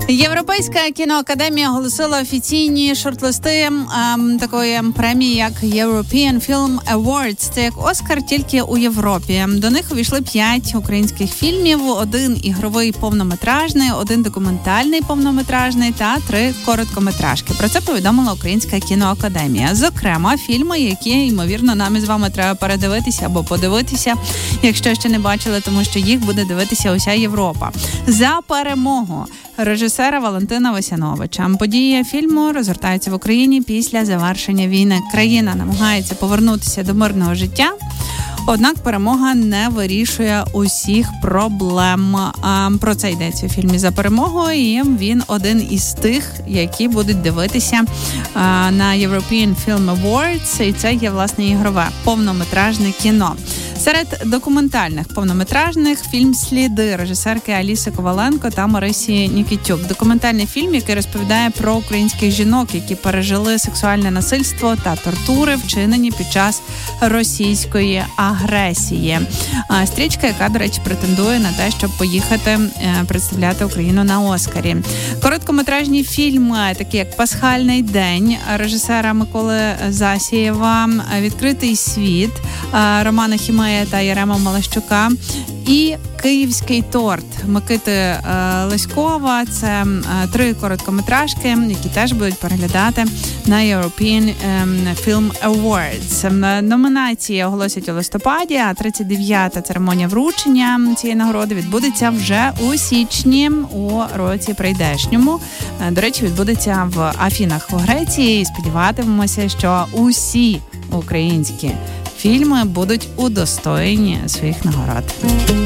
Європейська кіноакадемія оголосила офіційні шорт-листи такої премії, як European Film Awards. Це як Оскар, тільки у Європі. До них увійшли 5 українських фільмів, 1 ігровий повнометражний, 1 документальний повнометражний та 3 короткометражки. Про це повідомила Українська кіноакадемія. Зокрема, фільми, які, ймовірно, нам із вами треба передивитися або подивитися, якщо ще не бачили, тому що їх буде дивитися уся Європа. «За перемогу» режисера Валентина Васяновича. Події фільму розгортаються в Україні після завершення війни. Країна намагається повернутися до мирного життя, однак перемога не вирішує усіх проблем. Про це йдеться у фільмі «За перемогу», і він один із тих, які будуть дивитися на European Film Awards, і це є, власне, ігрове повнометражне кіно. Серед документальних повнометражних фільм «Сліди» режисерки Аліси Коваленко та Марисі Нікітюк. Документальний фільм, який розповідає про українських жінок, які пережили сексуальне насильство та тортури, вчинені під час російської агресії. Стрічка, яка, до речі, претендує на те, щоб поїхати представляти Україну на Оскарі. Короткометражні фільми, такі як «Пасхальний день» режисера Миколи Засієва, «Відкритий світ» Романа Хімея та Ярема Малещука і «Київський торт» Микити Леськова. Це 3 короткометражки, які теж будуть переглядати на European Film Awards. Номінації оголосять у листопаді, а 39-та церемонія вручення цієї нагороди відбудеться вже у січні у році прийдешньому. До речі, відбудеться в Афінах у Греції, і сподіватимемося, що усі українські фільми будуть удостоєні своїх нагород.